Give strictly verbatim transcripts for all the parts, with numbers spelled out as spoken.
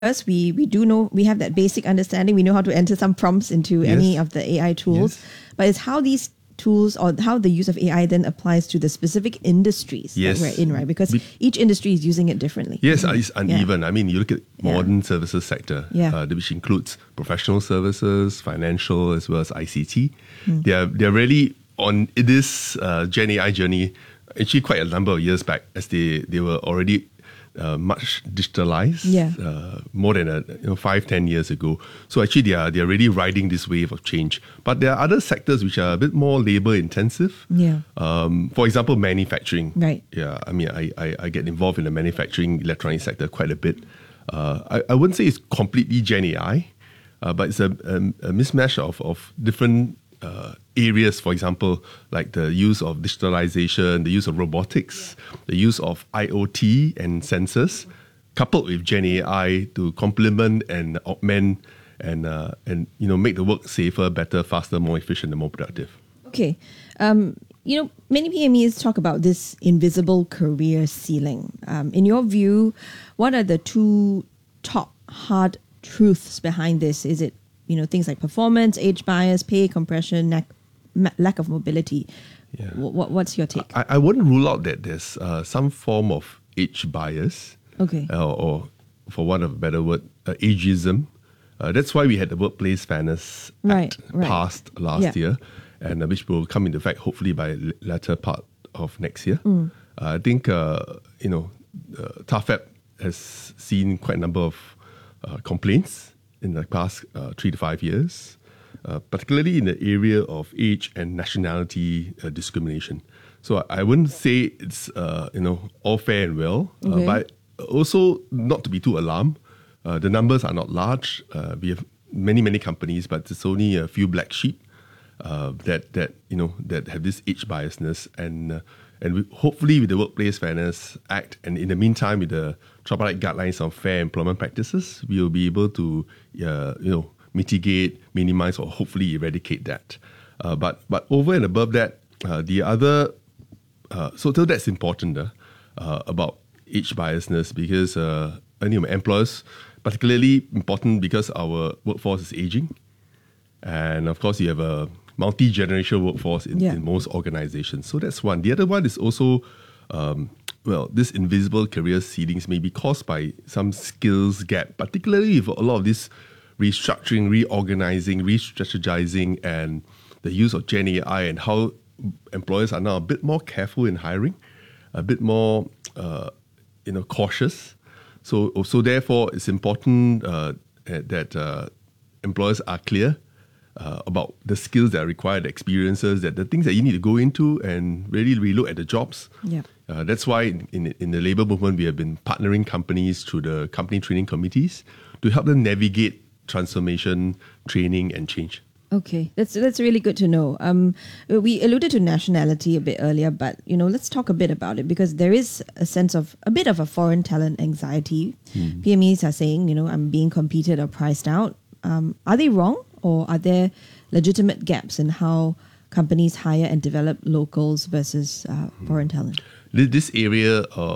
us, we we do know, we have that basic understanding. We know how to enter some prompts into Yes. any of the A I tools, Yes. but it's how these tools or how the use of A I then applies to the specific industries Yes. that we're in, right? Because Be- each industry is using it differently. Yes, Mhm. it's uneven. I mean, you look at Yeah. modern services sector, Yeah. uh, which includes professional services, financial, as well as I C T. Hmm. They're they're really on this uh, Gen A I journey. Actually, quite a number of years back, as they they were already uh, much digitalized. Yeah. Uh, more than a, you know five ten years ago. So actually, they are they are really riding this wave of change. But there are other sectors which are a bit more labor intensive. Yeah. Um, for example, manufacturing. Right. Yeah, I mean, I, I, I get involved in the manufacturing electronic sector quite a bit. Uh, I, I wouldn't say it's completely Gen A I, uh, but it's a, a, a mismatch of, of different uh, areas, for example, like the use of digitalization, the use of robotics, the use of I O T and sensors, coupled with Gen A I to complement and augment and, uh, and you know, make the work safer, better, faster, more efficient, and more productive. Okay. Um, you know, many P M Es talk about this invisible career ceiling. Um, in your view, what are the two top hard truths behind this? Is it, you know, things like performance, age bias, pay compression, lack, ma- lack of mobility? Yeah. Wh- what, what's your take? I, I wouldn't rule out that there's uh, some form of age bias, Okay. uh, or for want of a better word, uh, ageism. Uh, that's why we had the Workplace Fairness Right, Act right. passed last Yeah. year, and uh, which will come into effect hopefully by l- latter part of next year. Mm. Uh, I think uh, you know, uh, T A F E P has seen quite a number of uh, complaints in the past uh, three to five years, uh, particularly in the area of age and nationality uh, discrimination. So I, I wouldn't say it's uh, you know all fair and well, Okay. uh, but also not to be too alarmed. Uh, the numbers are not large. Uh, we have many many companies, but it's only a few black sheep uh, that that you know that have this age biasness, and uh, and we, hopefully with the Workplace Fairness Act, and in the meantime with the tripartite guidelines on fair employment practices, we will be able to uh, you know mitigate, minimize, or hopefully eradicate that. Uh, but but over and above that, uh, the other uh, so, so that's important uh, uh, about age biasness, because uh, you know, employers particularly important because our workforce is aging, and of course you have a multi-generational workforce in, Yeah. in most organizations. So that's one. The other one is also um, well, this invisible career ceilings may be caused by some skills gap, particularly if a lot of this restructuring, reorganizing, re-strategizing, and the use of Gen A I, and how employers are now a bit more careful in hiring, a bit more uh, you know cautious. So so therefore, it's important uh, that uh, employers are clear uh, about the skills that are required, the experiences, that the things that you need to go into, and really relook at the jobs. Yeah. Uh, that's why in, in, in the labour movement, we have been partnering companies through the company training committees to help them navigate transformation, training, and change. Okay, that's that's really good to know. Um, we alluded to nationality a bit earlier, but you know, let's talk a bit about it, because there is a sense of a bit of a foreign talent anxiety. Mm. P M Es are saying, you know, I'm being competed or priced out. Um, are they wrong, or are there legitimate gaps in how companies hire and develop locals versus uh, foreign talent? This, this area uh,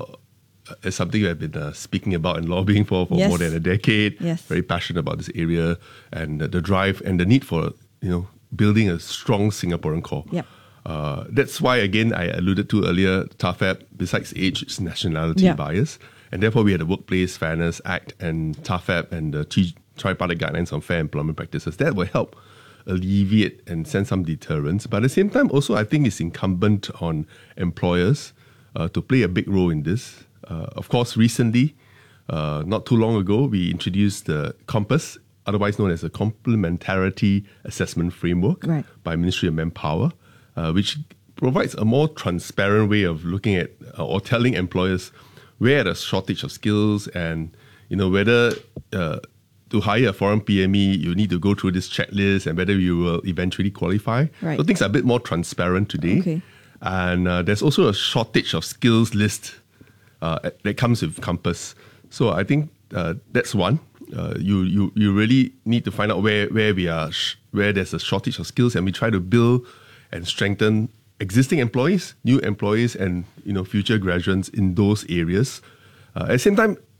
is something I've been uh, speaking about and lobbying for for Yes. more than a decade. Yes. Very passionate about this area, and uh, the drive and the need for you know building a strong Singaporean core. Yep. Uh, that's why, again, I alluded to earlier, T A F E P, besides age, it's nationality Yeah. bias. And therefore, we had the Workplace Fairness Act and T A F E P and the Tri- Tripartite Guidelines on Fair Employment Practices. That will help alleviate and send some deterrence. But at the same time, also, I think it's incumbent on employers uh, to play a big role in this. Uh, of course, recently, uh, not too long ago, we introduced the Compass, otherwise known as the Complementarity Assessment Framework Right. by Ministry of Manpower, uh, which provides a more transparent way of looking at uh, or telling employers where there's shortage of skills, and you know whether uh, to hire a foreign P M E you need to go through this checklist, and whether you will eventually qualify. Right. So things are a bit more transparent today. Okay. And uh, there's also a shortage of skills list uh, that comes with Compass. So I think uh, that's one. Uh, you, you you really need to find out where where we are, sh- where there's a shortage of skills, and we try to build and strengthen existing employees, new employees, and you know future graduates in those areas. Uh, at the same time,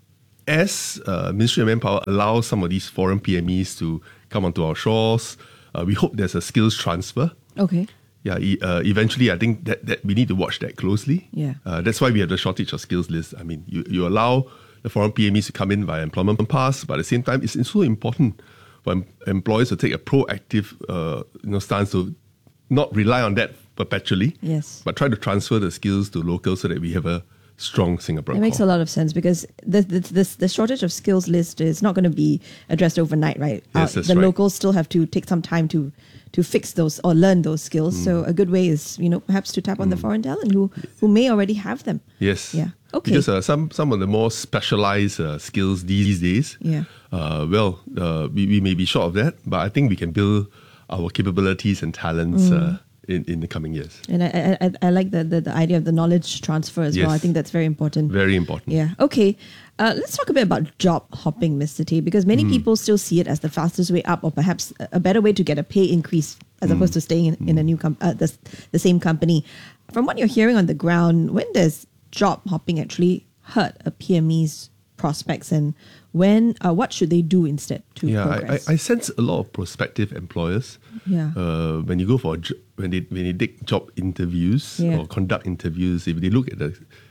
as uh, Ministry of Manpower allows some of these foreign P M Es to come onto our shores, uh, we hope there's a skills transfer. Okay. Yeah, e- uh, eventually, I think that, that we need to watch that closely. Yeah. Uh, that's why we have the shortage of skills list. I mean, you, you allow the foreign P M Es to come in via employment pass, but at the same time, it's, it's so important for em- employers to take a proactive uh, you know, stance to not rely on that perpetually, Yes. but try to transfer the skills to locals so that we have a strong Singapore. It makes a lot of sense because the, the, this, the shortage of skills list is not going to be addressed overnight, right? Yes, Uh, that's the right. locals still have to take some time to to fix those or learn those skills. So a good way is, you know, perhaps to tap on the foreign talent who who may already have them. Yes. Yeah. Okay. Because uh, some some of the more specialized uh, skills these days, Yeah. uh, well, uh, we, we may be short of that, but I think we can build our capabilities and talents uh, in, in the coming years. And I I, I, I like the, the the idea of the knowledge transfer as well. Yes. I think that's very important. Very important. Yeah. Okay. Uh, let's talk a bit about job hopping, Mister T, because many people still see it as the fastest way up, or perhaps a a better way to get a pay increase as opposed to staying in, in a new com- uh, the, the same company. From what you're hearing on the ground, when does job hopping actually hurt a P M E's prospects, and when uh, what should they do instead to Yeah, I, I, progress? I sense a lot of prospective employers. Yeah. Uh, when you go for a jo- when they when they take job interviews Yeah. or conduct interviews, if they look at the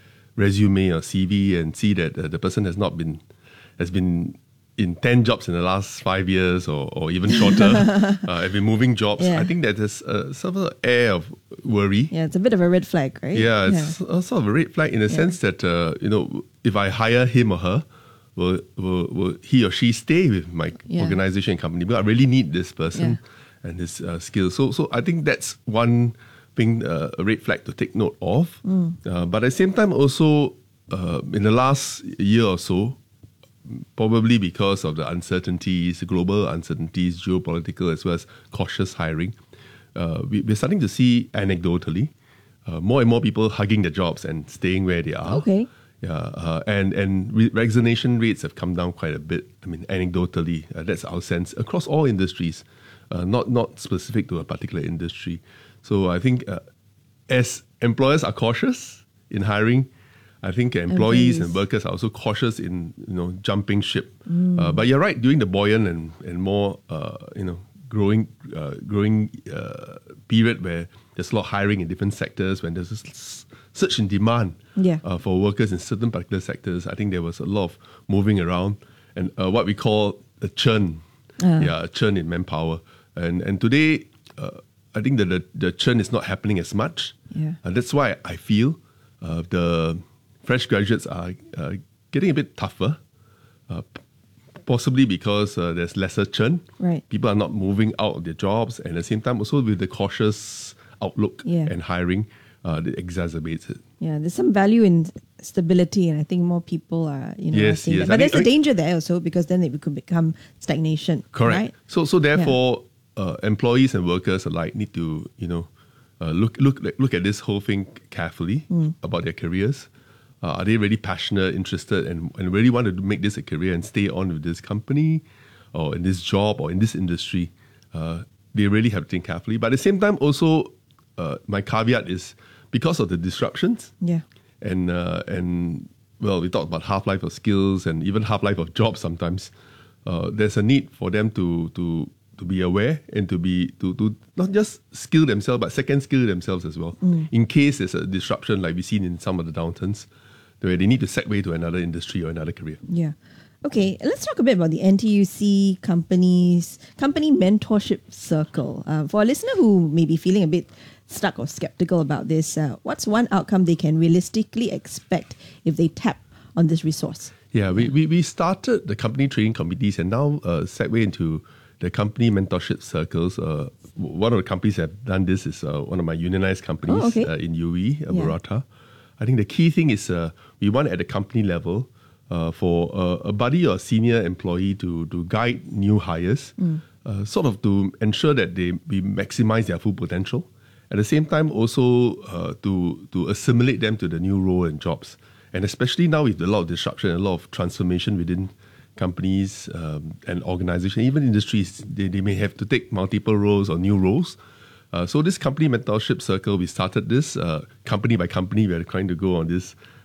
resume or C V and see that uh, the person has not been has been in ten jobs in the last five years or, or even shorter, uh, have been moving jobs, Yeah. I think that there's uh, some sort of air of worry. yeah, it's a bit of a red flag, right? Yeah, it's a sort of a red flag in the sense that uh, you know, if I hire him or her, will will, will he or she stay with my Yeah. organization and company? Because I really need this person and his uh, skills. So so I think that's one thing, uh, a red flag to take note of. Uh, but at the same time, also uh, in the last year or so, probably because of the uncertainties, the global uncertainties, geopolitical as well as cautious hiring, uh, we, we're starting to see anecdotally uh, more and more people hugging their jobs and staying where they are. Okay. Yeah, uh, and and re- resignation rates have come down quite a bit. I mean, anecdotally, uh, that's our sense across all industries, uh, not not specific to a particular industry. So I think uh, as employers are cautious in hiring, I think employees Employees. and workers are also cautious in you know jumping ship. Uh, but you're right, during the buoyant and and more uh, you know growing uh, growing uh, period where there's a lot of hiring in different sectors, when there's this surge in demand Yeah. uh, for workers in certain particular sectors, I think there was a lot of moving around and uh, what we call a churn, yeah, a churn in manpower. And and today, uh, I think that the, the churn is not happening as much. Yeah. And that's why I feel uh, the fresh graduates are uh, getting a bit tougher, uh, p- possibly because uh, there's lesser churn. Right. People are not moving out of their jobs, and at the same time, also with the cautious outlook Yeah. and hiring, uh, that exacerbates it. Yeah, there's some value in stability, and I think more people are, you know, Yes, are seeing yes. that. But I there's think- a danger there also, because then it could become stagnation. Correct. Right? So so therefore, uh, employees and workers alike need to you know uh, look look look at this whole thing carefully about their careers. Uh, are they really passionate, interested, and, and really want to make this a career and stay on with this company, or in this job, or in this industry? Uh, they really have to think carefully. But at the same time, also, uh, my caveat is because of the disruptions. Yeah. And uh, and well, we talked about half life of skills and even half life of jobs. Sometimes uh, there's a need for them to to to be aware and to be to to not just skill themselves but second skill themselves as well. In case there's a disruption like we've seen in some of the downturns, where they need to segue to another industry or another career. Yeah. Okay, let's talk a bit about the N T U C companies, company mentorship circle. Uh, for a listener who may be feeling a bit stuck or skeptical about this, uh, what's one outcome they can realistically expect if they tap on this resource? Yeah, we, we, we started the company training committees and now uh, segue into the company mentorship circles. Uh, one of the companies that have done this is uh, one of my unionized companies Oh, okay. uh, in U A E, uh, Yeah. Murata. I think the key thing is uh, we want at the company level uh, for uh, a buddy or senior employee to, to guide new hires, uh, sort of to ensure that they we maximize their full potential. At the same time, also uh, to to assimilate them to the new role and jobs. And especially now with a lot of disruption, a lot of transformation within companies um, and organizations, even industries, they, they may have to take multiple roles or new roles. Uh, so this company mentorship circle, we started this uh, company by company. We are trying to go on this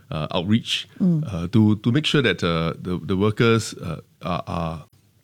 uh, outreach mm. uh, to to make sure that uh, the the workers uh, are, are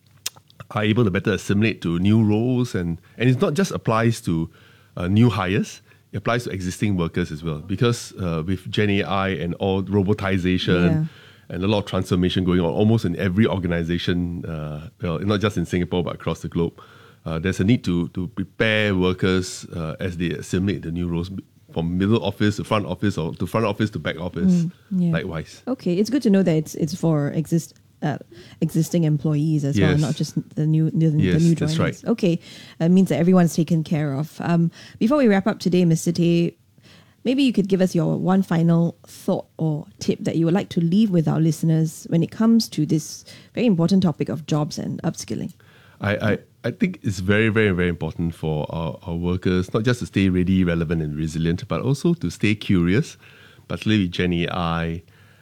are able to better assimilate to new roles, and and it not just applies to uh, new hires. It applies to existing workers as well, because uh, with Gen A I and all robotization yeah. and a lot of transformation going on almost in every organization, uh, well, not just in Singapore but across the globe, uh, there's a need to to prepare workers uh, as they assimilate the new roles, from middle office to front office, or to front office to back office, mm, yeah. likewise. Okay, it's good to know that it's it's for exist. Uh, existing employees as yes. well, not just the new the, yes, the new joiners. That's right. Okay, that means that everyone's taken care of. Um, before we wrap up today, Mister Tay, maybe you could give us your one final thought or tip that you would like to leave with our listeners when it comes to this very important topic of jobs and upskilling. I, I, I think it's very, very, very important for our, our workers not just to stay ready, relevant and resilient, but also to stay curious, particularly with Gen A I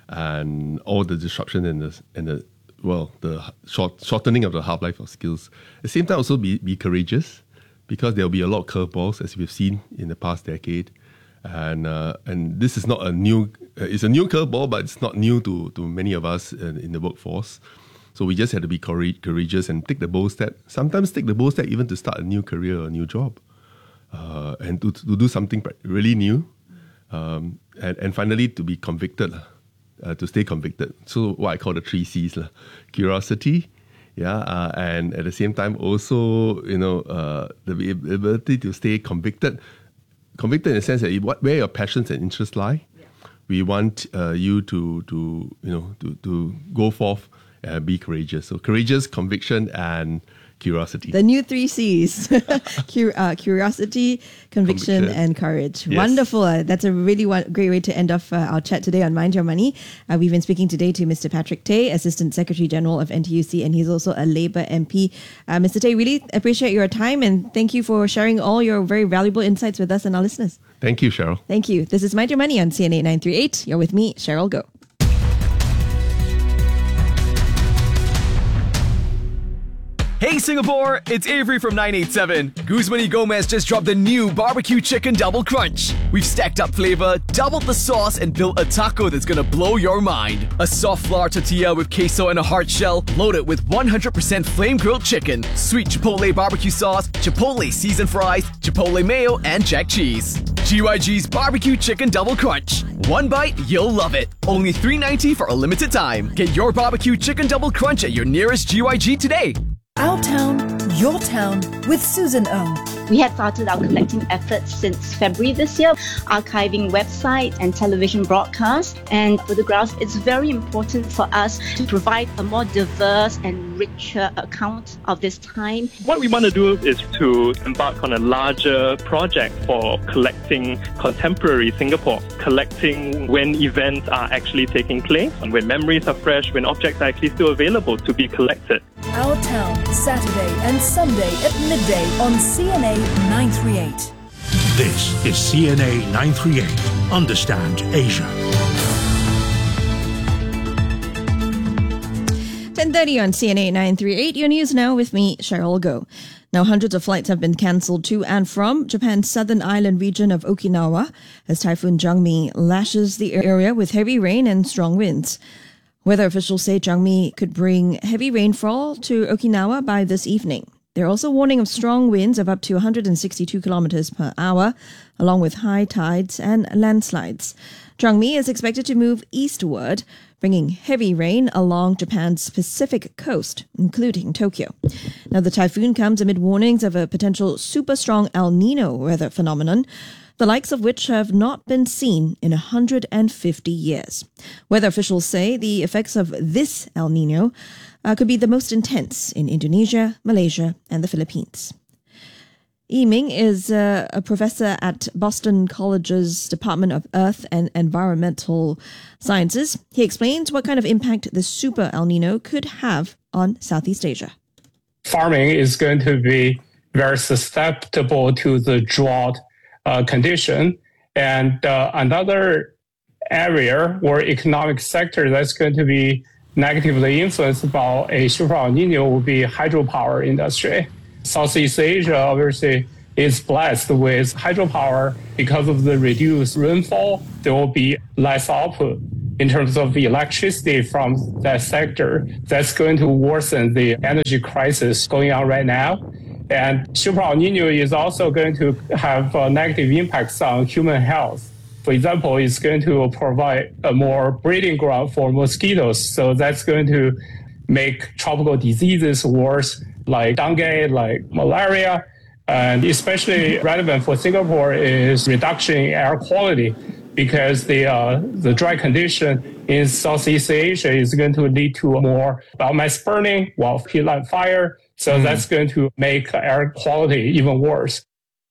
and all the disruption and the, and the well, the short, shortening of the half-life of skills. At the same time, also be, be courageous, because there'll be a lot of curveballs, as we've seen in the past decade. And uh, and this is not a new, uh, it's a new curveball, but it's not new to, to many of us in, in the workforce. So we just have to be courageous and take the bold step. Sometimes take the bold step even to start a new career or a new job. Uh, and to, to do something really new. Um, and, and finally, to be convicted. Uh, to stay convicted. So what I call the three C's, lah. Curiosity, yeah, uh, and at the same time also, you know, uh, the ability to stay convicted. Convicted in the sense that what, where your passions and interests lie, yeah. we want uh, you to, to, you know, to, to go forth and be courageous. So courageous, conviction, and curiosity. The new three C's. Cur- uh, curiosity, conviction, conviction, and courage. Yes. Wonderful. Uh, that's a really one, great way to end off uh, our chat today on Mind Your Money. Uh, we've been speaking today to Mister Patrick Tay, Assistant Secretary General of N T U C, and he's also a Labour M P. Uh, Mister Tay, really appreciate your time, and thank you for sharing all your very valuable insights with us and our listeners. Thank you, Cheryl. Thank you. This is Mind Your Money on C N A nine three eight. You're with me, Cheryl Goh. Hey Singapore, it's Avery from nine eight seven. Guzman y Gomez just dropped the new barbecue chicken double crunch. We've stacked up flavor, doubled the sauce, and built a taco that's gonna blow your mind. A soft flour tortilla with queso and a hard shell, loaded with one hundred percent flame-grilled chicken, sweet chipotle barbecue sauce, chipotle seasoned fries, chipotle mayo, and jack cheese. G Y G's barbecue chicken double crunch. One bite, you'll love it. Only three ninety for a limited time. Get your barbecue chicken double crunch at your nearest G Y G today. Our town, your town, with Susan Ong. We have started our collecting efforts since February this year, archiving website and television broadcasts and photographs. It's very important for us to provide a more diverse and richer account of this time. What we want to do is to embark on a larger project for collecting contemporary Singapore, collecting when events are actually taking place, and when memories are fresh, when objects are actually still available to be collected. Our town, Saturday and Sunday at midday on C N A nine three eight. This is C N A nine three eight. Understand Asia. ten thirty on C N A nine three eight. Your news now with me, Cheryl Goh. Now, hundreds of flights have been cancelled to and from Japan's southern island region of Okinawa as Typhoon Jangmi lashes the area with heavy rain and strong winds. Weather officials say Jangmi could bring heavy rainfall to Okinawa by this evening. They're also warning of strong winds of up to one hundred sixty-two kilometers per hour, along with high tides and landslides. Jangmi is expected to move eastward, bringing heavy rain along Japan's Pacific coast, including Tokyo. Now, the typhoon comes amid warnings of a potential super strong El Nino weather phenomenon, the likes of which have not been seen in one hundred fifty years. Weather officials say the effects of this El Nino uh, could be the most intense in Indonesia, Malaysia, and the Philippines. Yi Ming is uh, a professor at Boston College's Department of Earth and Environmental Sciences. He explains what kind of impact the super El Nino could have on Southeast Asia. Farming is going to be very susceptible to the drought Uh, condition. And uh, another area or economic sector that's going to be negatively influenced by a super El Nino will be hydropower industry. Southeast Asia obviously is blessed with hydropower. Because of the reduced rainfall, there will be less output. in terms of the electricity from that sector, that's going to worsen the energy crisis going on right now. And Super El Nino is also going to have uh, negative impacts on human health. For example, it's going to provide a more breeding ground for mosquitoes. So that's going to make tropical diseases worse, like dengue, like malaria. And especially relevant for Singapore is reduction in air quality, because the uh, the dry condition in Southeast Asia is going to lead to more biomass burning, while peatland fire. So mm. that's going to make air quality even worse.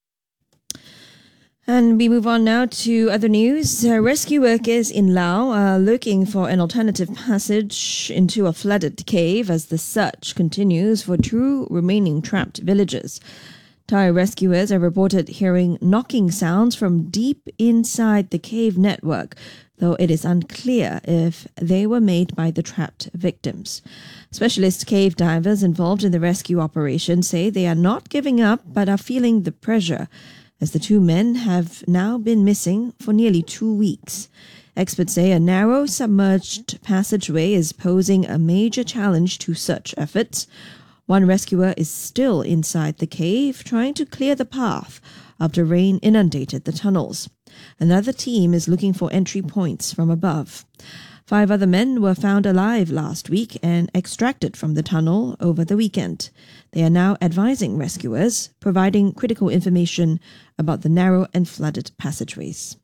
And we move on now to other news. Uh, rescue workers in Laos are looking for an alternative passage into a flooded cave as the search continues for two remaining trapped villagers. Thai rescuers are reported hearing knocking sounds from deep inside the cave network, though it is unclear if they were made by the trapped victims. Specialist cave divers involved in the rescue operation say they are not giving up but are feeling the pressure, as the two men have now been missing for nearly two weeks. Experts say a narrow submerged passageway is posing a major challenge to search efforts. One rescuer is still inside the cave, trying to clear the path after rain inundated the tunnels. Another team is looking for entry points from above. Five other men were found alive last week and extracted from the tunnel over the weekend. They are now advising rescuers, providing critical information about the narrow and flooded passageways.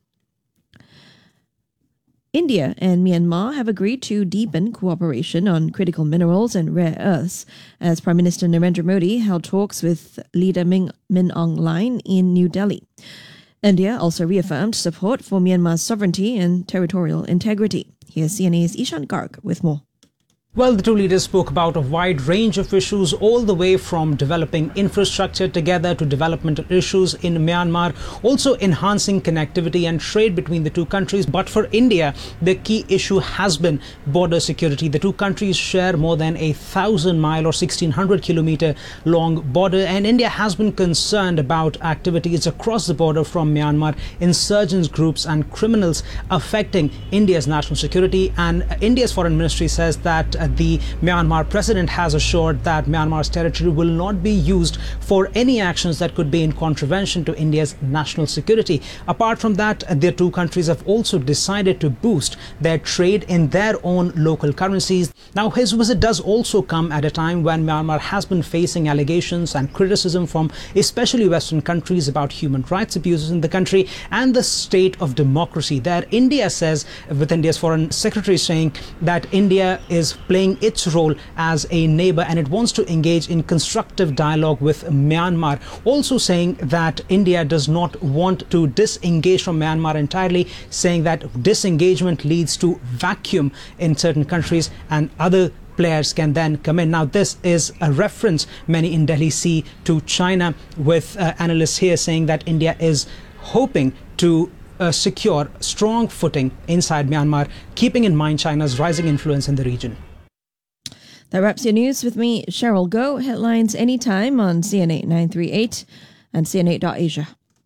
India and Myanmar have agreed to deepen cooperation on critical minerals and rare earths as Prime Minister Narendra Modi held talks with leader Min, Min Aung Hlaing in New Delhi. India also reaffirmed support for Myanmar's sovereignty and territorial integrity. Here's C N A's Ishan Garg with more. Well, the two leaders spoke about a wide range of issues, all the way from developing infrastructure together to developmental issues in Myanmar, also enhancing connectivity and trade between the two countries. But for India, the key issue has been border security. The two countries share more than a thousand mile or sixteen hundred kilometer long border, and India has been concerned about activities across the border from Myanmar, insurgents groups and criminals affecting India's national security. And India's foreign ministry says that the Myanmar president has assured that Myanmar's territory will not be used for any actions that could be in contravention to India's national security. Apart from that, the two countries have also decided to boost their trade in their own local currencies. Now, his visit does also come at a time when Myanmar has been facing allegations and criticism from especially Western countries about human rights abuses in the country and the state of democracy there. India says, with India's foreign secretary saying that India is playing its role as a neighbor and it wants to engage in constructive dialogue with Myanmar. Also saying that India does not want to disengage from Myanmar entirely, saying that disengagement leads to vacuum in certain countries and other players can then come in. Now, this is a reference many in Delhi see to China, with uh, analysts here saying that India is hoping to uh, secure strong footing inside Myanmar, keeping in mind China's rising influence in the region. That wraps your news with me, Cheryl Go. Headlines anytime on C N eight nine three eight and C N eight dot asia.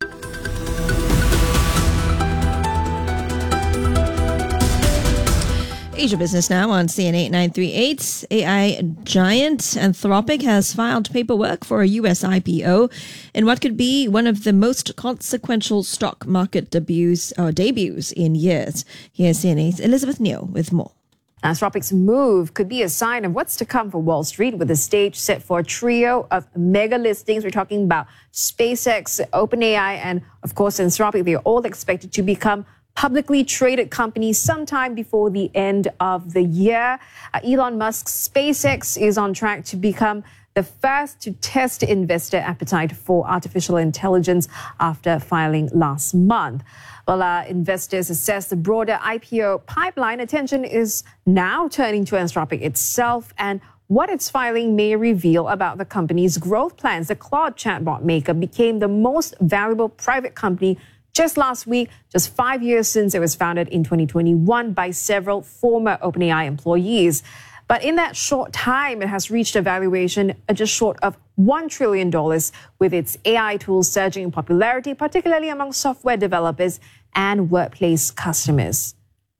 Asia Business now on C N eight nine three eight. A I giant Anthropic has filed paperwork for a U S I P O in what could be one of the most consequential stock market debuts or debuts in years. Here's C N A's Elizabeth Neo with more. Anthropic's move could be a sign of what's to come for Wall Street, with the stage set for a trio of mega listings. We're talking about SpaceX, OpenAI, and of course Anthropic. They're all expected to become publicly traded companies sometime before the end of the year. Uh, Elon Musk's SpaceX is on track to become the first to test investor appetite for artificial intelligence after filing last month. While uh, investors assess the broader I P O pipeline, attention is now turning to Anthropic itself and what its filing may reveal about the company's growth plans. The Claude chatbot maker became the most valuable private company just last week, just five years since it was founded in twenty twenty-one by several former OpenAI employees. But in that short time, it has reached a valuation just short of one trillion dollars, with its A I tools surging in popularity, particularly among software developers and workplace customers.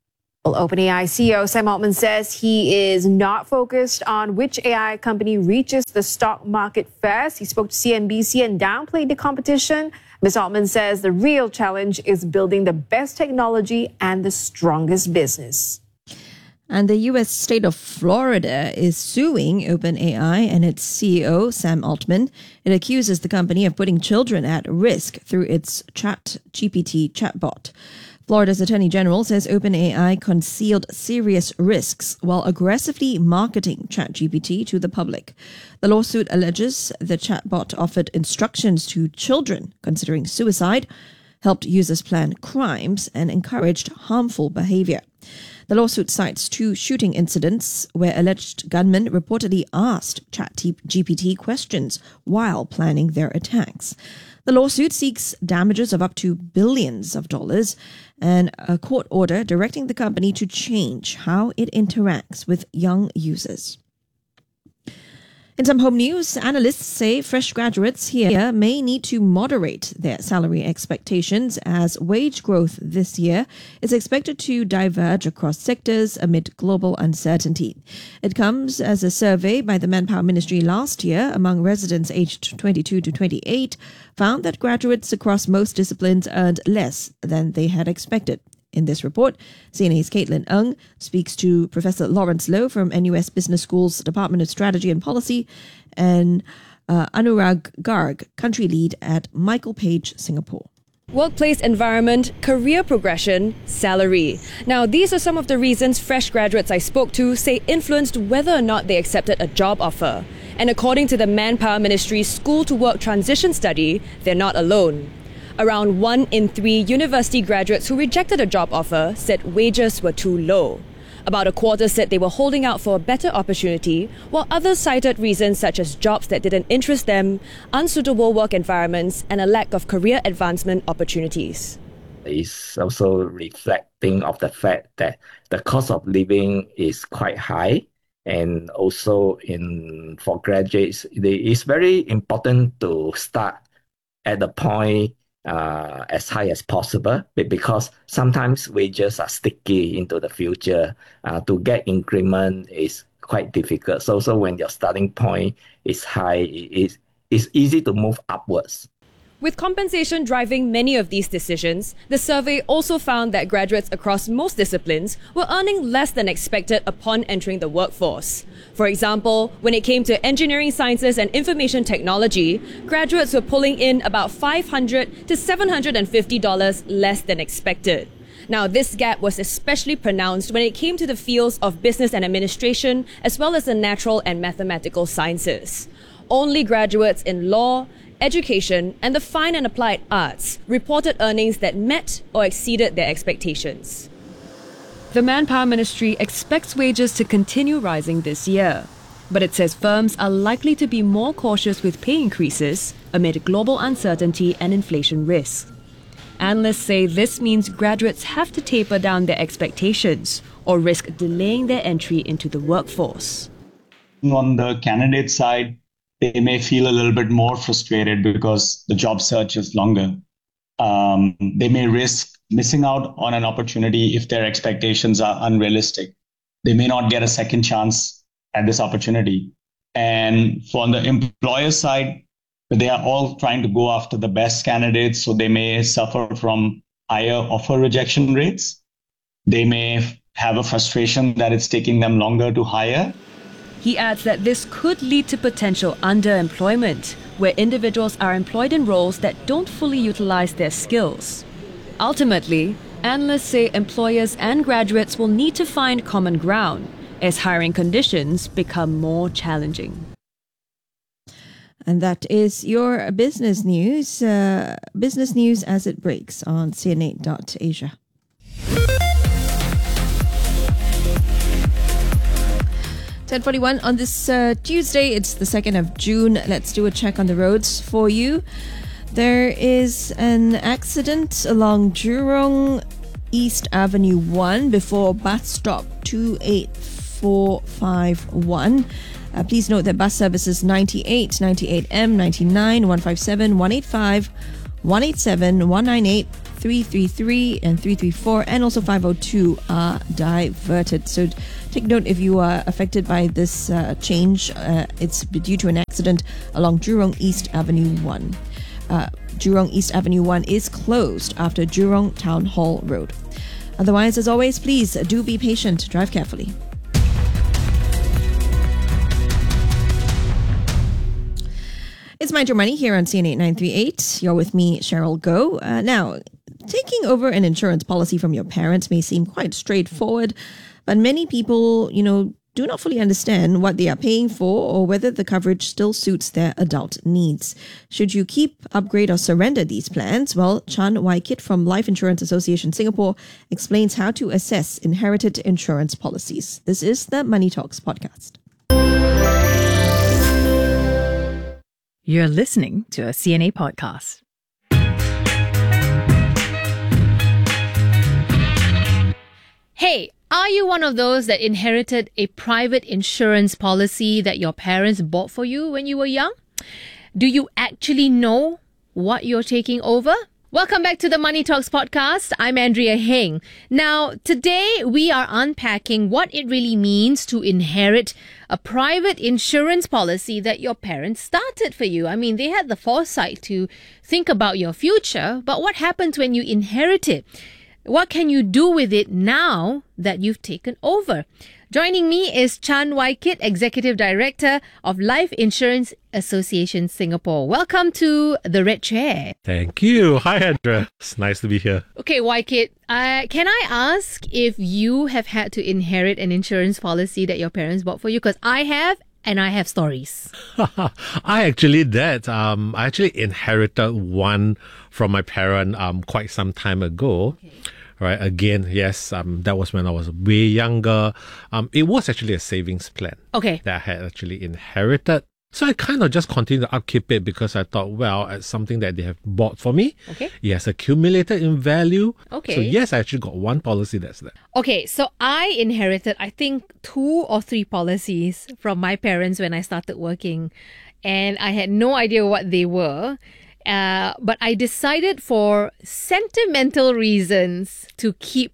Well, OpenAI C E O Sam Altman says he is not focused on which A I company reaches the stock market first. He spoke to C N B C and downplayed the competition. Miz Altman says the real challenge is building the best technology and the strongest business. And the U S state of Florida is suing OpenAI and its C E O, Sam Altman. It accuses the company of putting children at risk through its ChatGPT chatbot. Florida's Attorney General says OpenAI concealed serious risks while aggressively marketing ChatGPT to the public. The lawsuit alleges the chatbot offered instructions to children considering suicide, helped users plan crimes, and encouraged harmful behavior. The lawsuit cites two shooting incidents where alleged gunmen reportedly asked ChatGPT questions while planning their attacks. The lawsuit seeks damages of up to billions of dollars and a court order directing the company to change how it interacts with young users. In some home news, analysts say fresh graduates here may need to moderate their salary expectations as wage growth this year is expected to diverge across sectors amid global uncertainty. It comes as a survey by the Manpower Ministry last year among residents aged twenty-two to twenty-eight found that graduates across most disciplines earned less than they had expected. In this report, C N A's Caitlin Ng speaks to Professor Lawrence Loh from N U S Business School's Department of Strategy and Policy and uh, Anurag Garg, country lead at Michael Page Singapore. Workplace environment, career progression, salary. Now, these are some of the reasons fresh graduates I spoke to say influenced whether or not they accepted a job offer. And according to the Manpower Ministry's School to Work Transition Study, they're not alone. Around one in three university graduates who rejected a job offer said wages were too low. About a quarter said they were holding out for a better opportunity, while others cited reasons such as jobs that didn't interest them, unsuitable work environments, and a lack of career advancement opportunities. It's also reflecting of the fact that the cost of living is quite high, and also in for graduates, it's very important to start at the point Uh, as high as possible, because sometimes wages are sticky into the future. Uh, to get increment is quite difficult. So, so when your starting point is high, it, it's easy to move upwards. With compensation driving many of these decisions, the survey also found that graduates across most disciplines were earning less than expected upon entering the workforce. For example, when it came to engineering sciences and information technology, graduates were pulling in about five hundred to seven hundred fifty dollars less than expected. Now, this gap was especially pronounced when it came to the fields of business and administration, as well as the natural and mathematical sciences. Only graduates in law, education, and the fine and applied arts reported earnings that met or exceeded their expectations. The Manpower Ministry expects wages to continue rising this year, but it says firms are likely to be more cautious with pay increases amid global uncertainty and inflation risks. Analysts say this means graduates have to taper down their expectations or risk delaying their entry into the workforce. On the candidate side, they may feel a little bit more frustrated because the job search is longer. Um, they may risk missing out on an opportunity if their expectations are unrealistic. They may not get a second chance at this opportunity. And from the employer side, they are all trying to go after the best candidates, so they may suffer from higher offer rejection rates. They may have a frustration that it's taking them longer to hire. He adds that this could lead to potential underemployment, where individuals are employed in roles that don't fully utilize their skills. Ultimately, analysts say employers and graduates will need to find common ground as hiring conditions become more challenging. And that is your business news, uh, business news as it breaks on C N A dot Asia. ten forty-one on this uh, Tuesday. It's the second of June. Let's do a check on the roads for you. There is an accident along Jurong East Avenue one before bus stop two eight four five one. Uh, please note that bus services ninety-eight, ninety-eight M, ninety-nine, one fifty-seven, one eighty-five, one eighty-seven, one ninety-eight, three three three and three three four and also five oh two are diverted. So take note if you are affected by this uh, change. Uh, it's due to an accident along Jurong East Avenue one. Uh, Jurong East Avenue one is closed after Jurong Town Hall Road. Otherwise, as always, please do be patient. Drive carefully. It's Mind Your Money here on C N eight nine three eight. You're with me, Cheryl Goh. Uh, now, taking over an insurance policy from your parents may seem quite straightforward, but many people, you know, do not fully understand what they are paying for or whether the coverage still suits their adult needs. Should you keep, upgrade or surrender these plans? Well, Chan Wai Kit from Life Insurance Association Singapore explains how to assess inherited insurance policies. This is the Money Talks podcast. You're listening to a C N A podcast. Hey, are you one of those that inherited a private insurance policy that your parents bought for you when you were young? Do you actually know what you're taking over? Welcome back to the Money Talks podcast. I'm Andrea Heng. Now, today we are unpacking what it really means to inherit a private insurance policy that your parents started for you. I mean, they had the foresight to think about your future, but what happens when you inherit it? What can you do with it now that you've taken over? Joining me is Chan Wai Kit, Executive Director of Life Insurance Association Singapore. Welcome to the Red Chair. Thank you. Hi, Andrea. It's nice to be here. Okay, Wai Kit, uh, can I ask if you have had to inherit an insurance policy that your parents bought for you? Because I have, and I have stories. I actually did. Um, I actually inherited one from my parent um, quite some time ago. Okay. Right. Again, yes, um, that was when I was way younger. Um, it was actually a savings plan. Okay. That I had actually inherited. So I kind of just continued to upkeep it because I thought, well, it's something that they have bought for me. Okay. It has accumulated in value. Okay. So yes, I actually got one policy that's there. Okay, so I inherited, I think, two or three policies from my parents when I started working. And I had no idea what they were. Uh, but I decided for sentimental reasons to keep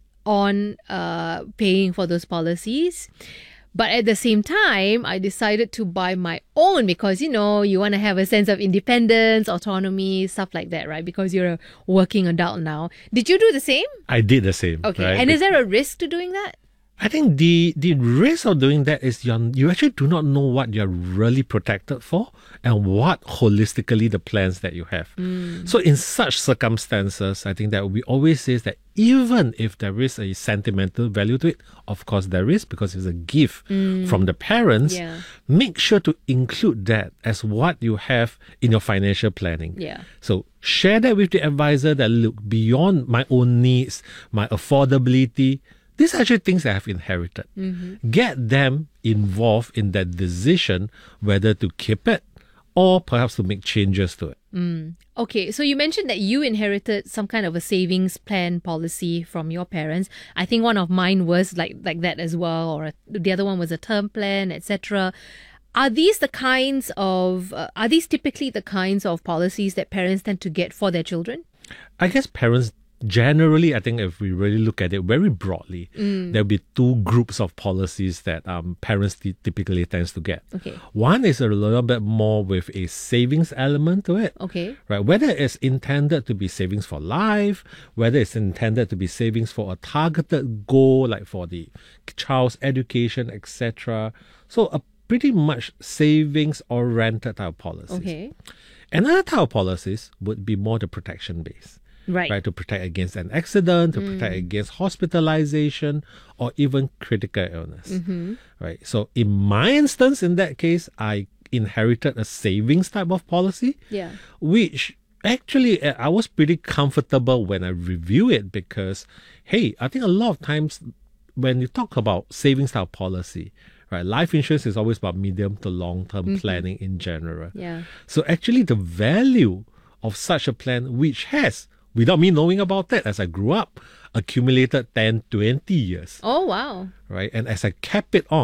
on uh, paying for those policies. But at the same time, I decided to buy my own because, you know, you want to have a sense of independence, autonomy, stuff like that, right? Because you're a working adult now. Did you do the same? I did the same. Okay. Right? And is there a risk to doing that? I think the, the risk of doing that is you're, you actually do not know what you're really protected for and what holistically the plans that you have. Mm. So in such circumstances, I think that we always say that even if there is a sentimental value to it, of course there is because it's a gift Mm. from the parents, Yeah. make sure to include that as what you have in your financial planning. Yeah. So share that with the advisor that look beyond my own needs, my affordability. These are actually things that I have inherited. Mm-hmm. Get them involved in that decision whether to keep it or perhaps to make changes to it. Mm. Okay, so you mentioned that you inherited some kind of a savings plan policy from your parents. I think one of mine was like like that as well, or a, the other one was a term plan, et cetera. Are these the kinds of uh, are these typically the kinds of policies that parents tend to get for their children? I guess parents generally, I think if we really look at it very broadly, Mm. there'll be two groups of policies that um, parents t- typically tends to get. Okay. One is a little bit more with a savings element to it. Okay. Right, whether it's intended to be savings for life, whether it's intended to be savings for a targeted goal, like for the child's education, et cetera. So a pretty much savings-oriented type of policies. Okay. Another type of policies would be more the protection base. Right. Right, to protect against an accident, to Mm. protect against hospitalization, or even critical illness. Mm-hmm. Right. So in my instance, in that case, I inherited a savings type of policy, Yeah. which actually uh, I was pretty comfortable when I review it because, hey, I think a lot of times when you talk about savings type policy, right, life insurance is always about medium to long term Mhm. planning in general. Yeah. So actually the value of such a plan, which has, without me knowing about it, as I grew up, accumulated ten, twenty years, Oh, wow. right? And as I kept it on,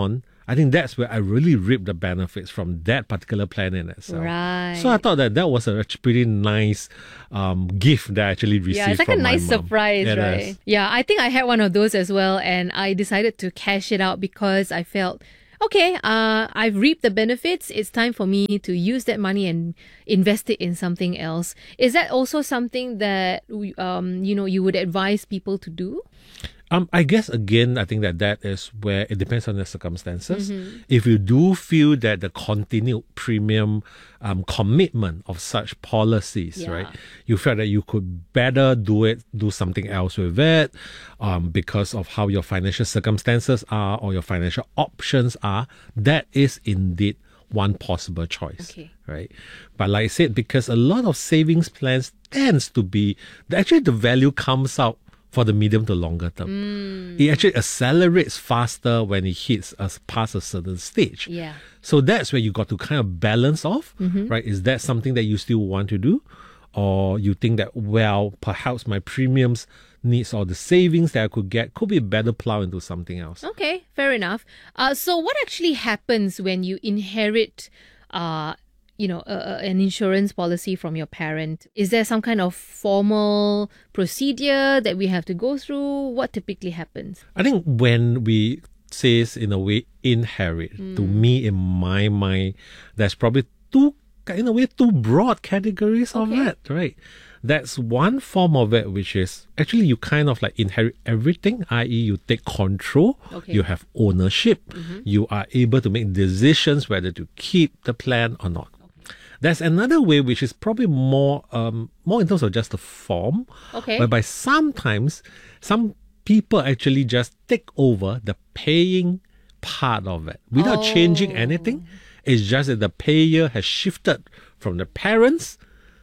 I think that's where I really reaped the benefits from that particular plan in itself. Right. So I thought that that was a pretty nice um, gift that I actually received. Yeah, it's like a from my nice mom. surprise, It right? is. Yeah, I think I had one of those as well, and I decided to cash it out because I felt, okay, uh, I've reaped the benefits. It's time for me to use that money and invest it in something else. Is that also something that um, you know you would advise people to do? Um, I guess again, I think that that is where it depends on the circumstances. Mm-hmm. If you do feel that the continued premium um, commitment of such policies, Yeah. right, you felt that you could better do it, do something else with it, um, because of how your financial circumstances are or your financial options are, that is indeed one possible choice, Okay. right? But like I said, because a lot of savings plans tends to be, actually the value comes out for the medium to longer term. Mm. It actually accelerates faster when it hits us past a certain stage. Yeah. So that's where you got to kind of balance off, Mhm. right? Is that something that you still want to do? Or you think that, well, perhaps my premiums needs or the savings that I could get could be better plow into something else. Okay, fair enough. Uh, so what actually happens when you inherit, uh, you know, a, a- an insurance policy from your parent? Is there some kind of formal procedure that we have to go through? What typically happens? I think when we says in a way inherit, to me in my mind, there's probably two in a way two broad categories of Okay. it, right? That's one form of it, which is actually you kind of like inherit everything, that is you take control, Okay. you have ownership, Mhm. you are able to make decisions whether to keep the plan or not. There's another way which is probably more um more in terms of just the form, Okay. whereby sometimes some people actually just take over the paying part of it without changing anything. It's just that the payer has shifted from the parents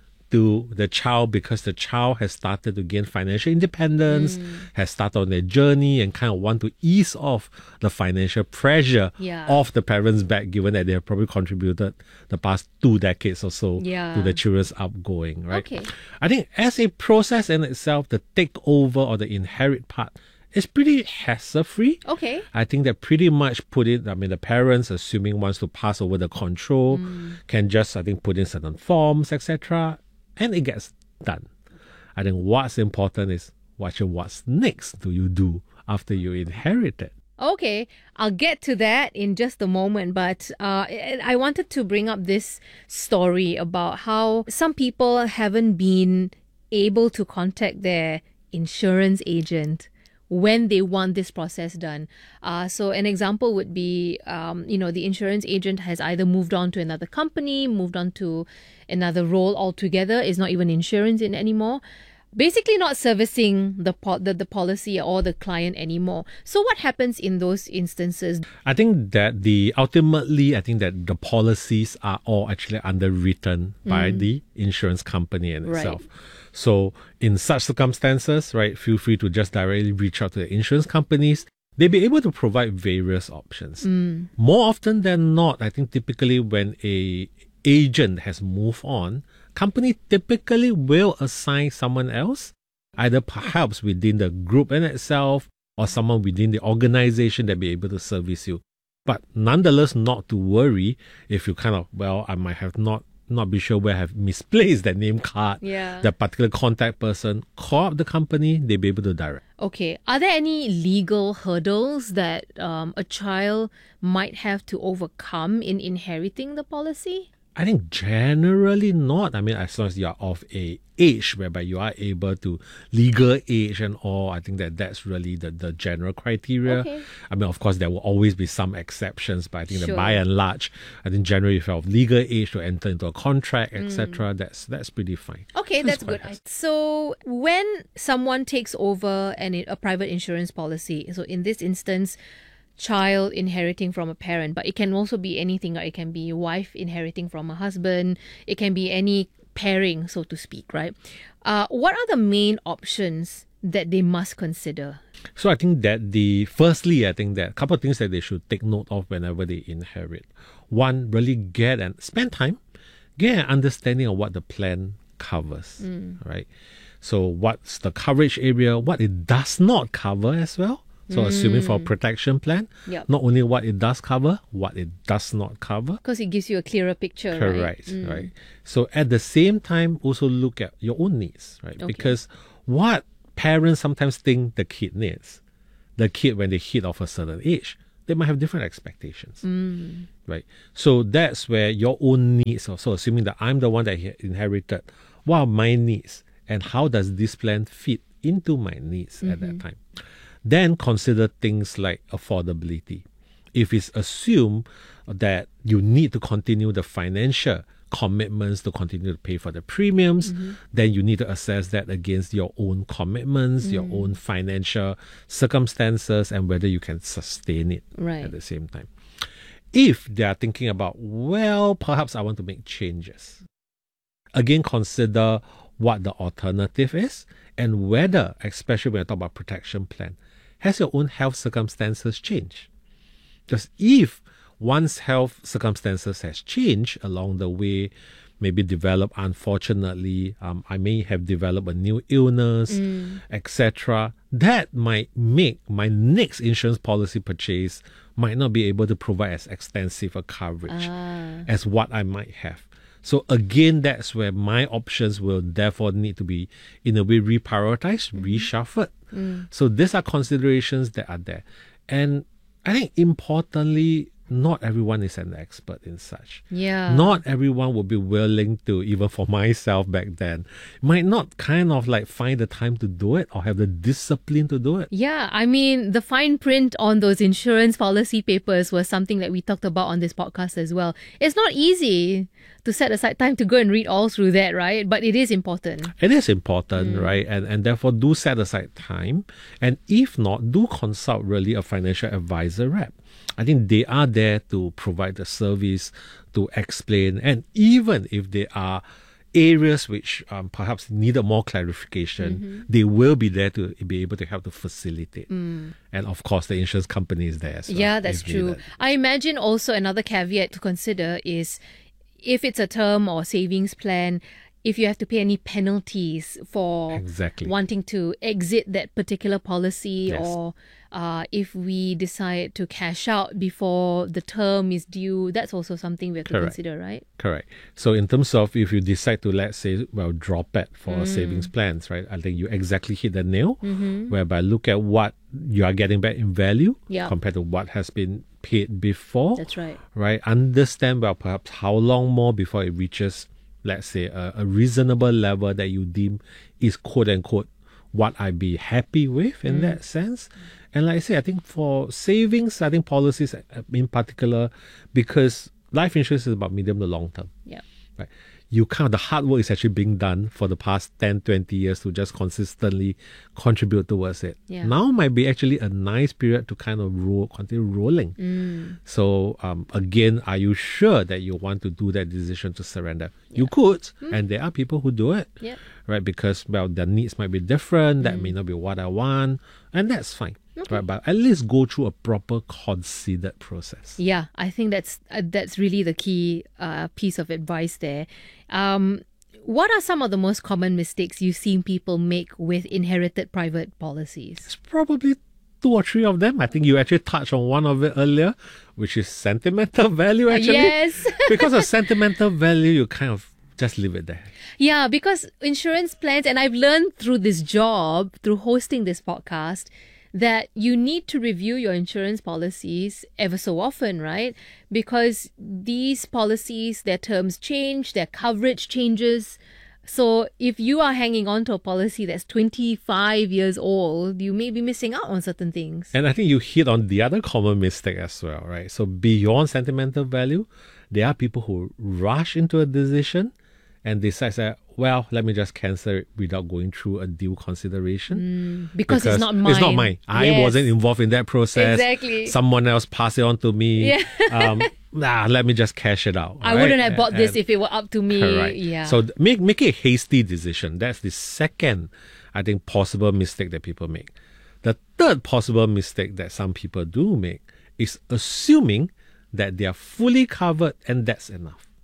to the child because the child has started to gain financial independence, has started on their journey and kind of want to ease off the financial pressure Yeah. off the parents' back, given that they have probably contributed the past two decades or so Yeah. to the children's upgoing, right? Okay. I think as a process in itself, the takeover or the inherit part is pretty hassle-free. Okay. I think that pretty much put it, I mean, the parents, assuming wants to pass over the control, can just, I think, put in certain forms, et cetera, and it gets done. I think what's important is watching what's next do you do after you inherit it. Okay, I'll get to that in just a moment, but uh, I I wanted to bring up this story about how some people haven't been able to contact their insurance agent when they want this process done. Uh, so an example would be, um, you know, the insurance agent has either moved on to another company, moved on to another role altogether, is not even insurance in anymore. Basically not servicing the, po- the the policy or the client anymore. So what happens in those instances? I think that the ultimately, I think that the policies are all actually underwritten by Mm. the insurance company in Right. itself. So in such circumstances, right, feel free to just directly reach out to the insurance companies. They'll be able to provide various options. Mm. More often than not, I think typically when a agent has moved on, company typically will assign someone else, either perhaps within the group in itself or someone within the organization that be able to service you. But nonetheless, not to worry if you kind of, well, I might have not not be sure where I have misplaced that name card, Yeah. that particular contact person, call up the company, they'll be able to direct. Okay, are there any legal hurdles that um, a child might have to overcome in inheriting the policy? I think generally not. I mean, as long as you are of a age whereby you are able to legal age and all, I think that that's really the, the general criteria. Okay. I mean, of course, there will always be some exceptions, but I think Sure. that by and large, I think generally if you're of legal age to enter into a contract, Mm. et cetera, that's that's pretty fine. Okay, that's good. So when someone takes over an, a private insurance policy, so in this instance, child inheriting from a parent, but it can also be anything. Like it can be wife inheriting from a husband. It can be any pairing, so to speak, right? Uh, what are the main options that they must consider? So I think that the firstly, I think that a couple of things that they should take note of whenever they inherit. One, really get and spend time, get an understanding of what the plan covers, Mm. right? So what's the coverage area, what it does not cover as well. So Mm. assuming for a protection plan, Yep. not only what it does cover, what it does not cover. Because it gives you a clearer picture, Correct, right? Mm. right. So at the same time, also look at your own needs, right? Okay. Because what parents sometimes think the kid needs, the kid when they hit of a certain age, they might have different expectations, Mm. right? So that's where your own needs, also assuming that I'm the one that he- inherited, what are my needs and how does this plan fit into my needs at that Mhm. time? Then consider things like affordability. If it's assumed that you need to continue the financial commitments to continue to pay for the premiums, Mhm. then you need to assess that against your own commitments, your Mm. own financial circumstances, and whether you can sustain it Right. at the same time. If they are thinking about, well, perhaps I want to make changes, again, consider what the alternative is and whether, especially when I talk about protection plan, has your own health circumstances changed? Because if one's health circumstances has changed along the way, maybe developed unfortunately, um, I may have developed a new illness, Mm. et cetera. That might make my next insurance policy purchase might not be able to provide as extensive a coverage Ah. as what I might have. So again, that's where my options will therefore need to be, in a way, reprioritized, reshuffled. Mm. So these are considerations that are there. And I think importantly, not everyone is an expert in such. Yeah. Not everyone would be willing to, even for myself back then, might not kind of like find the time to do it or have the discipline to do it. Yeah, I mean, the fine print on those insurance policy papers was something that we talked about on this podcast as well. It's not easy to set aside time to go and read all through that, right? But it is important. It is important, Mm. right? And and therefore do set aside time. And if not, do consult really a financial advisor rep. I think they are there to provide the service, to explain, and even if there are areas which um, perhaps needed more clarification, Mhm. they will be there to be able to help to facilitate. Mm. And of course, the insurance company is there as well. Yeah, that's if true. needed. I imagine also another caveat to consider is if it's a term or savings plan, if you have to pay any penalties for Exactly. wanting to exit that particular policy, Yes. or uh, if we decide to cash out before the term is due, that's also something we have to Correct. consider, right? Correct. So in terms of if you decide to, let's say, well, drop it for Mm. savings plans, right? I think you exactly hit the nail, Mhm. whereby look at what you are getting back in value Yeah. compared to what has been paid before. That's right. Right? Understand, well, perhaps how long more before it reaches, let's say, a, a reasonable level that you deem is quote unquote what I'd be happy with in Mm. that sense. And like I say, I think for savings, I think policies uh, in particular, because life insurance is about medium to long term. Yeah. Right. You kind of, the hard work is actually being done for the past ten, twenty years to just consistently contribute towards it. Yeah. Now might be actually a nice period to kind of roll, continue rolling. Mm. So um, again, are you sure that you want to do that decision to surrender? You could, Mm. and there are people who do it, Yep. right? Because, well, their needs might be different. That Mm. may not be what I want, and that's fine. Okay. Right? But at least go through a proper considered process. Yeah, I think that's uh, that's really the key uh, piece of advice there. Um, what are some of the most common mistakes you've seen people make with inherited private policies? Probably two or three of them. I think you actually touched on one of it earlier, which is sentimental value, actually. Yes. Because of sentimental value, you kind of just leave it there. Yeah, because insurance plans, and I've learned through this job, through hosting this podcast, that you need to review your insurance policies ever so often, right? Because these policies, their terms change, their coverage changes. So if you are hanging on to a policy that's twenty-five years old, you may be missing out on certain things. And I think you hit on the other common mistake as well, right? So beyond sentimental value, there are people who rush into a decision and decide that, well, let me just cancel it without going through a due consideration. Mm, because it's not It's not mine. mine. I Yes. wasn't involved in that process. Exactly. Someone else passed it on to me. Yeah. um, nah, let me just cash it out. I right? wouldn't have bought this And- if it were up to me. Correct. Yeah. So th- make make a hasty decision. That's the second, I think, possible mistake that people make. The third possible mistake that some people do make is assuming that they are fully covered and that's enough.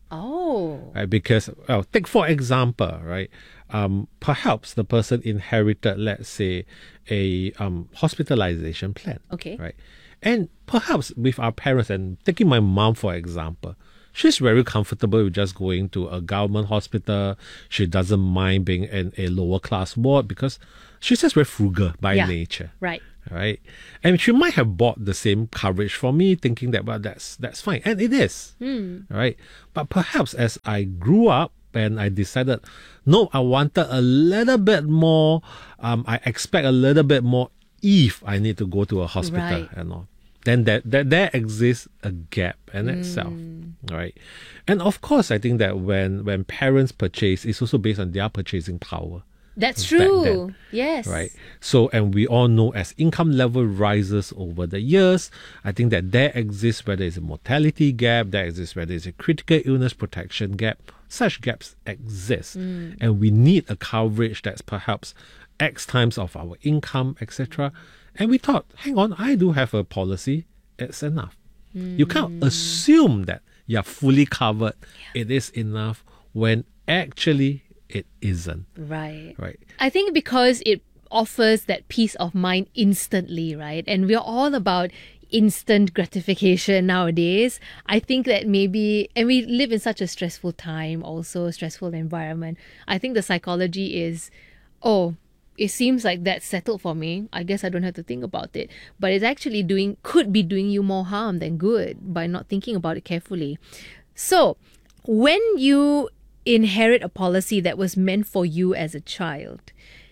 Oh. Right? Because, well, take for example, right? Um, perhaps the person inherited, let's say, a um, hospitalization plan. Okay. Right? And perhaps with our parents, and taking my mom for example, she's very comfortable with just going to a government hospital. She doesn't mind being in a lower class ward because she's just very frugal by Yeah. nature. Right. Right? And she might have bought the same coverage for me, thinking that, well, that's that's fine. And it is. Hmm. Right? But perhaps as I grew up and I decided, no, I wanted a little bit more, um, I expect a little bit more if I need to go to a hospital Right. and all. Then that, that there exists a gap in Hmm. itself. Right? And of course, I think that when, when parents purchase, it's also based on their purchasing power. That's back true. then, Yes. Right. So, and we all know as income level rises over the years, I think that there exists, whether it's a mortality gap, there exists, whether it's a critical illness protection gap, such gaps exist. Mm. And we need a coverage that's perhaps X times of our income, et cetera. And we thought, hang on, I do have a policy, it's enough. You can't assume that you're fully covered, it is enough, when actually it isn't. Right. Right. I think because it offers that peace of mind instantly, right? And we're all about instant gratification nowadays. I think that maybe, and we live in such a stressful time, also a stressful environment. I think the psychology is, oh, it seems like that's settled for me. I guess I don't have to think about it. But it's actually doing, could be doing you more harm than good by not thinking about it carefully. So when you inherit a policy that was meant for you as a child,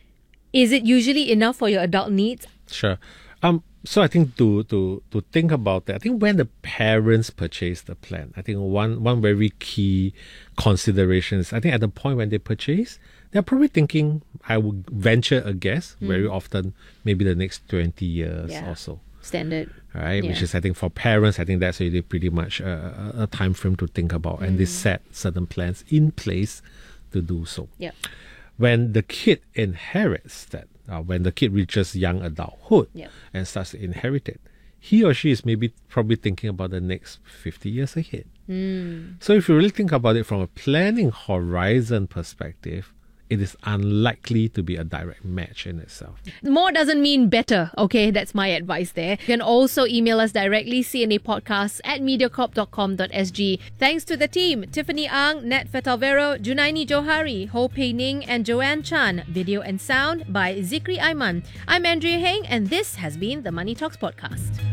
is it usually enough for your adult needs? Sure. Um. So I think to to to think about that, I think when the parents purchase the plan, I think one one very key consideration is, I think at the point when they purchase, they're probably thinking, I would venture a guess, Mm. very often, maybe the next twenty years Yeah. or so. Standard. Right, which Yeah. is, I think, for parents, I think that's really pretty much a, a a time frame to think about, and they Mm. set certain plans in place to do so. Yep. When the kid inherits that, uh, when the kid reaches young adulthood Yep. and starts to inherit it, he or she is maybe probably thinking about the next fifty years ahead. Mm. So if you really think about it from a planning horizon perspective, it is unlikely to be a direct match in itself. More doesn't mean better, okay? That's my advice there. You can also email us directly, C N A podcasts at mediacorp dot com dot s g. Thanks to the team, Tiffany Ang, Nat Fetalvero, Junaini Johari, Ho Pei Ning, and Joanne Chan. Video and sound by Zikri Aiman. I'm Andrea Heng, and this has been the Money Talks Podcast.